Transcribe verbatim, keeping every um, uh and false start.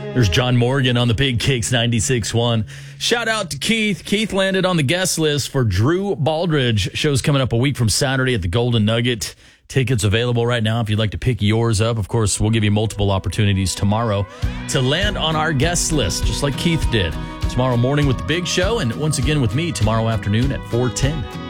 There's John Morgan on the Big Kicks ninety-six point one. Shout out to Keith. Keith landed on the guest list for Drew Baldridge. Show's coming up a week from Saturday at the Golden Nugget. Tickets available right now if you'd like to pick yours up. Of course, we'll give you multiple opportunities tomorrow to land on our guest list, just like Keith did. Tomorrow morning with the Big Show, and once again with me tomorrow afternoon at four ten.